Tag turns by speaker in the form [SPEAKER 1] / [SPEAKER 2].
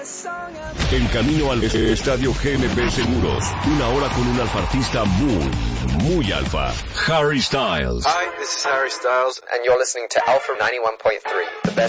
[SPEAKER 1] En camino al estadio GNP Seguros, una hora con un alfartista muy alfa, Harry Styles.
[SPEAKER 2] Hi, this is Harry Styles, and you're listening to Alpha 91.3, the best